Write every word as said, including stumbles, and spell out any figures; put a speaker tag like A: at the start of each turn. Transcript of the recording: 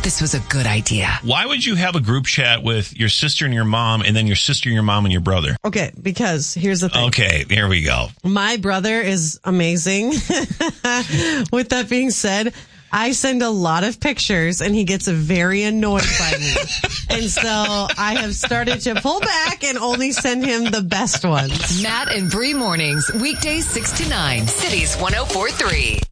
A: this was a good idea.
B: Why would you have a group chat with your sister and your mom and then your sister, your mom, and your brother?
C: Okay, because here's the thing.
B: Okay, here we go.
C: My brother is amazing. With that being said, I send a lot of pictures and he gets very annoyed by me. And so I have started to pull back and only send him the best ones.
A: Matt and Bree mornings, weekdays six to nine, Cities one oh four three.